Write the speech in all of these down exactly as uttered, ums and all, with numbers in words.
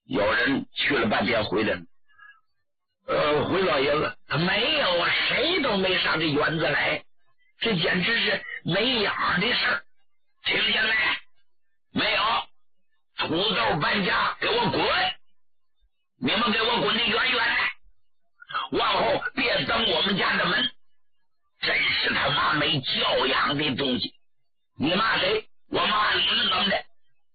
有人去了半天回来了，呃，回老爷子，没有啊，谁都没上这园子来，这简直是没样的事儿，听见没？没有，土豆搬家，给我滚！你们给我滚得远远的，往后别登我们家的门，真是他妈没教养的东西！你骂谁？我骂你们怎么的？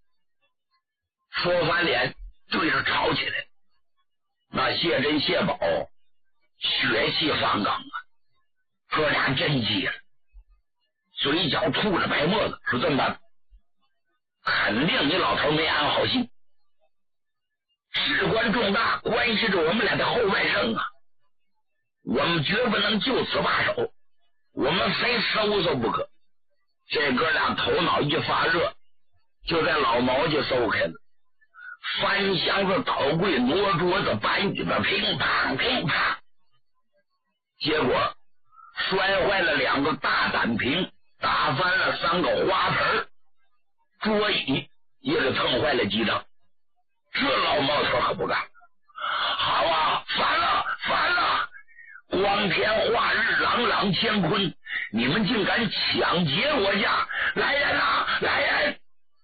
说翻脸对着吵起来，那谢珍谢宝血气方刚啊，哥俩真急了，嘴角吐着白沫子，说这么办？肯定你老头没安好心，事关重大，关系着我们俩的后半生啊！我们绝不能就此罢手，我们非收收不可。这哥俩头脑一发热，就在老毛家搜开了，翻箱子倒柜挪桌子搬椅子，乒乓乒乓，结果摔坏了两个大胆瓶，打翻了三个花盆，桌椅也给蹭坏了几张。这老毛头可不干，好啊，烦了烦了！光天化日，朗朗乾坤，你们竟敢抢劫我家！来人啊，来人！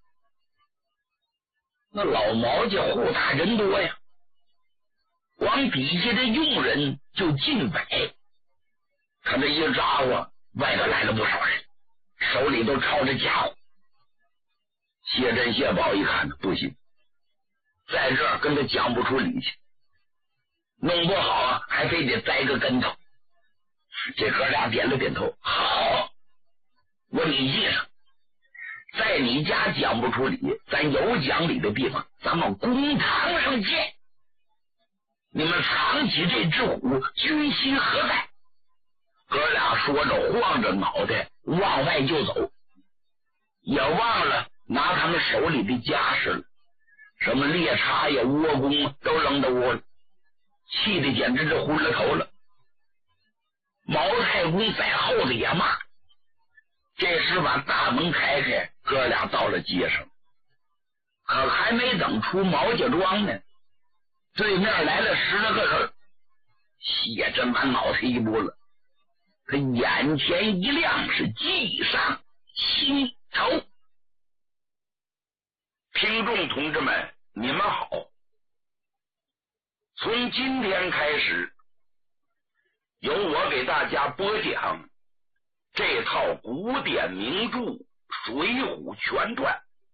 那老毛家户大人多呀，往底下的佣人就近百，他这一扎呼，外头来了不少人，手里都抄着家伙。谢珍谢宝一看不行，在这儿跟他讲不出理去，弄不好啊还非得栽个跟头。这哥俩点了点头，好，我你记上，在你家讲不出理，咱有讲理的地方，咱们公堂上见。你们藏起这只虎，居心何在？哥俩说着，晃着脑袋往外就走，也忘了拿他们手里的家事了，什么猎叉呀、窝弓啊，都扔到屋里，气得简直是昏了头了。毛太公在后头也骂，这时把大门开开，哥俩到了街上，可还没等出毛家庄呢，对面来了十来个人。谢珍满脑袋一拨了，他眼前一亮，是计上心头。听众同志们，你们好，从今天开始，由我给大家播讲这套古典名著《水浒全传》。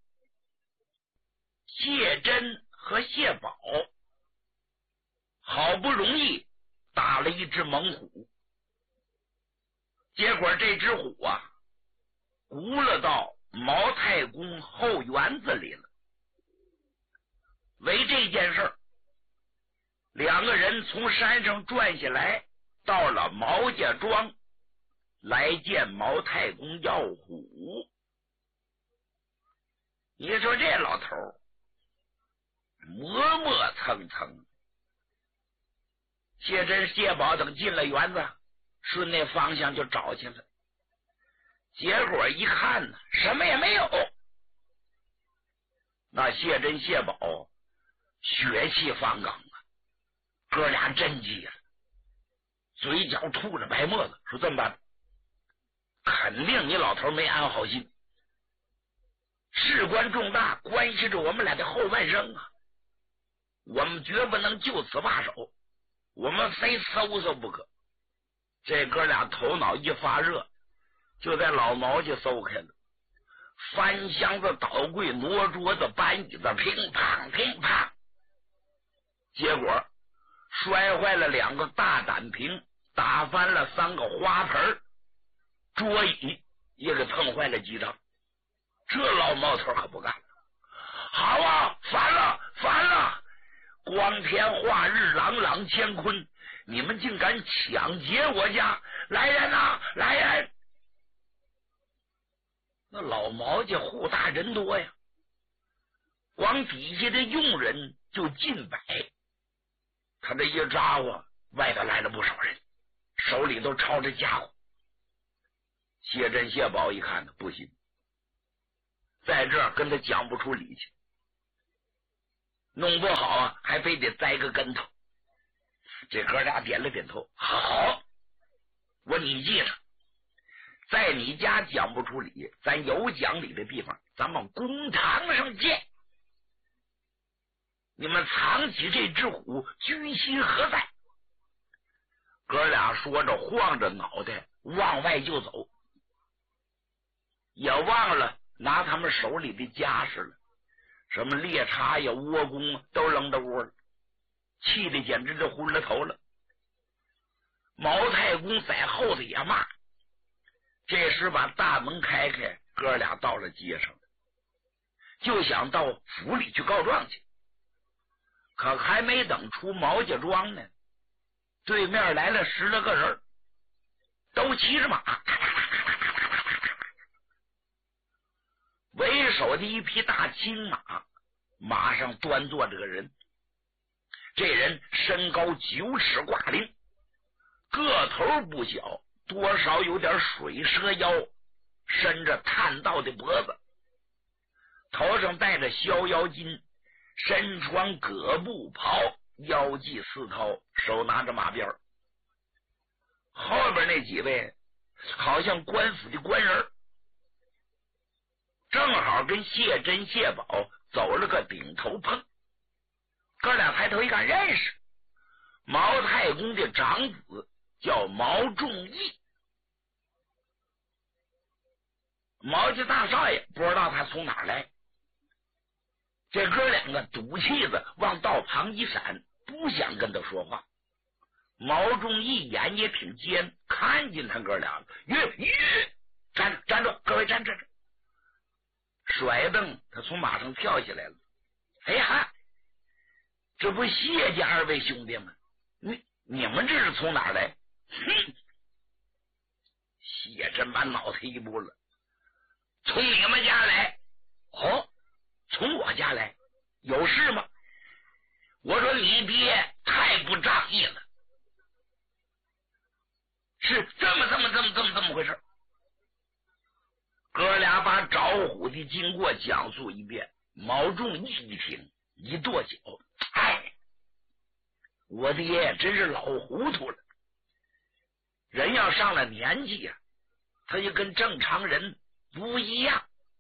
谢珍和谢宝好不容易打了一只猛虎，结果这只虎啊轱辘到毛太公后园子里了。为这件事儿，两个人从山上转下来，到了毛家庄来见毛太公要虎。你说这老头磨磨蹭蹭，谢珍谢宝等进了园子，顺那方向就找去了，结果一看呢，什么也没有。那谢珍谢宝血气方刚啊，哥俩真急了，嘴角吐着白沫子，说这么办？肯定你老头没安好心，事关重大，关系着我们俩的后半生啊！我们绝不能就此罢手，我们非搜搜不可。这哥俩头脑一发热，就在老毛家搜开了，翻箱子倒柜挪桌子搬椅子，乒乓乒乓，结果摔坏了两个大胆瓶，打翻了三个花盆，桌椅也给碰坏了几张。这老毛头可不干了，好啊，烦了烦了！光天化日，朗朗乾坤，你们竟敢抢劫我家！来人啊，来人！那老毛家户大人多呀，往底下的佣人就近百，他这一扎呼，外头来了不少人，手里都抄着家伙。谢珍谢宝一看呢，不行，在这儿跟他讲不出理去， 弄不好啊还非得栽个跟头。这哥俩点了点头，好，我你记着，在你家讲不出理，咱有讲理的地方咱们公堂上见。你们藏起这只虎，居心何在？哥俩说着晃着脑袋往外就走，也忘了拿他们手里的家事了，什么猎叉呀窝弓都扔到屋了，气得简直就昏了头了。毛太公在后头也骂。这时把大门开开，哥俩到了街上，就想到府里去告状去。可还没等出毛家庄呢，对面来了十来个人，都骑着马，为首的一匹大青马，马上端坐着个人。这人身高九尺挂零，个头不小，多少有点水蛇腰，伸着探道的脖子，头上戴着逍遥巾，身穿葛布袍，腰系丝绦，手拿着马鞭。后边那几位好像官府的官人，正好跟谢珍谢宝走了个顶头碰。哥俩抬头一看，认识毛太公的长子叫毛仲义。毛家大少爷不知道他从哪来，这哥两个赌气子往道旁一闪，不想跟他说话。毛仲义眼也挺尖，看见他哥俩了，吁吁，站住站住，各位站住！甩蹬，他从马上跳下来了。哎呀，这不谢家二位兄弟吗？你你们这是从哪儿来？哼！谢珍把脑袋一拨了，从你们家来。哦，从我家来，有事吗？我说你爹太不仗义了。是这么这么这么这么这么回事。哥俩把找虎的经过讲述一遍。毛仲义一听一跺脚，哎，我爹真是老糊涂了。人要上了年纪啊，他就跟正常人不一样。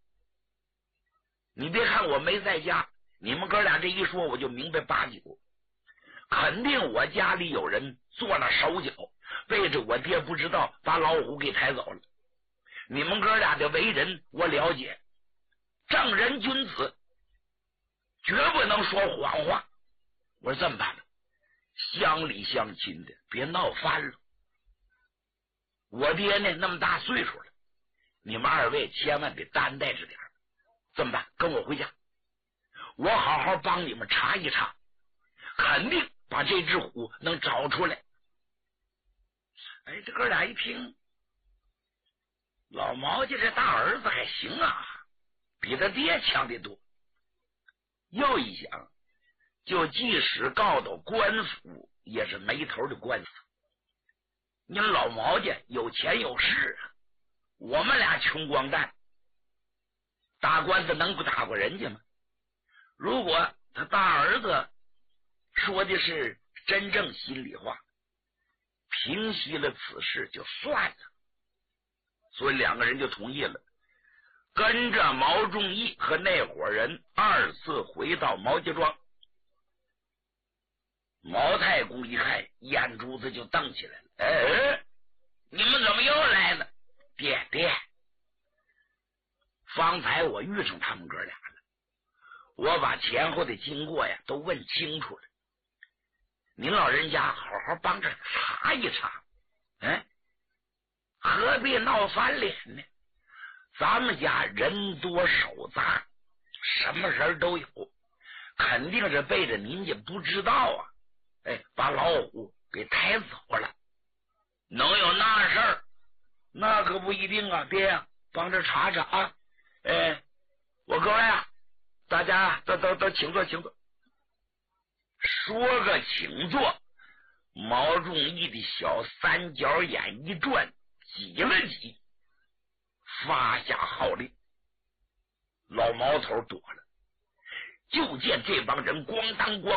你别看我没在家，你们哥俩这一说我就明白八九，肯定我家里有人做了手脚，背着我爹不知道把老虎给抬走了。你们哥俩的为人我了解，正人君子绝不能说谎话。我说这么办吧，乡里乡亲的别闹翻了。我爹呢那么大岁数了，你们二位千万得担待着点。这么办，跟我回家，我好好帮你们查一查，肯定把这只虎能找出来。哎，这哥俩一听，老毛家这大儿子还行啊，比他爹强得多。又一想，就即使告到官府，也是没头的官司。你老毛家有钱有势啊，我们俩穷光蛋，打官司能不打过人家吗？如果他大儿子说的是真正心里话，平息了此事就算了。所以两个人就同意了，跟着毛仲义和那伙人二次回到毛家庄。毛太公一看，眼珠子就瞪起来了。哎，你们怎么又来了？爹爹，方才我遇上他们哥俩了，我把前后的经过呀都问清楚了。您老人家好好帮着查一查，嗯，何必闹翻脸呢？咱们家人多手杂，什么人都有，肯定是背着您家不知道啊，哎，把老虎给抬走了。能有那事儿？那可不一定啊，爹，帮着查查啊。哎，我各位啊，大家都都都请坐请坐。说个请坐，毛仲义的小三角眼一转，挤了挤，发下号令。老毛头躲了， 就见这帮人咣当咣